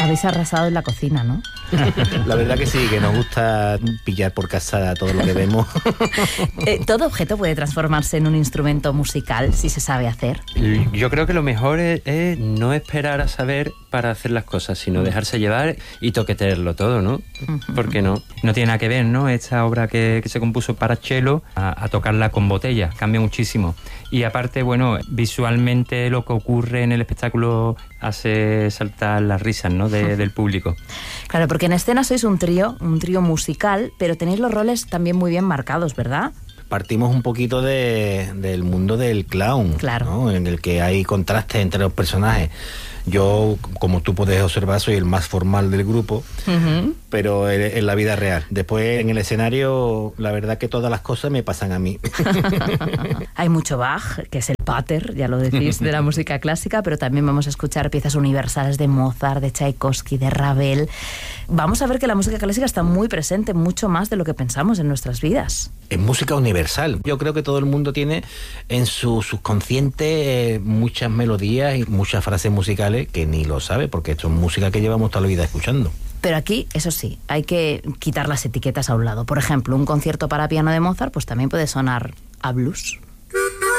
Habéis arrasado en la cocina, ¿no? La verdad que sí, que nos gusta pillar por casa todo lo que vemos. ¿Todo objeto puede transformarse en un instrumento musical si se sabe hacer? Yo creo que lo mejor es no esperar a saber para hacer las cosas, sino dejarse llevar y toquetearlo todo, ¿no? ¿Por qué no? No tiene nada que ver, ¿no? Esta obra que se compuso para cello a tocarla con botella, cambia muchísimo. Y aparte, bueno, visualmente lo que ocurre en el espectáculo hace saltar las risas, ¿no? del público. Claro, porque en escena sois un trío musical, pero tenéis los roles también muy bien marcados, ¿verdad? Partimos un poquito del mundo del clown, claro, ¿no? En el que hay contrastes entre los personajes. Yo, como tú puedes observar, soy el más formal del grupo, pero en la vida real. Después, en el escenario, la verdad que todas las cosas me pasan a mí. Hay mucho Bach, que es el pater, ya lo decís, de la música clásica, pero también vamos a escuchar piezas universales de Mozart, de Tchaikovsky, de Ravel. Vamos a ver que la música clásica está muy presente, mucho más de lo que pensamos en nuestras vidas. Es música universal. Yo creo que todo el mundo tiene en su subconsciente muchas melodías y muchas frases musicales que ni lo sabe, porque esto es música que llevamos toda la vida escuchando. Pero aquí, eso sí, hay que quitar las etiquetas a un lado. Por ejemplo, un concierto para piano de Mozart, pues también puede sonar a blues.